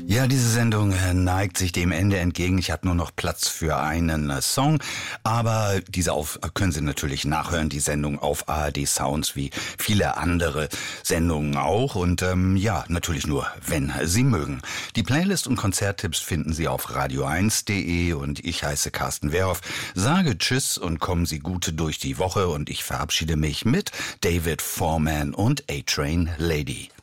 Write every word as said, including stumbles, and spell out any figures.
Ja, diese Sendung neigt sich dem Ende entgegen. Ich habe nur noch Platz für einen Song, aber diese auf, können Sie natürlich nachhören, die Sendung auf A R D Sounds, wie viele andere Sendungen auch. Und ähm, ja, natürlich nur, wenn Sie mögen. Die Playlist und Konzerttipps finden Sie auf radio eins punkt de und ich heiße Carsten Wehrhoff, sage Tschüss und kommen Sie gut durch die Woche und ich verabschiede mich mit David Foreman und A-Train Lady.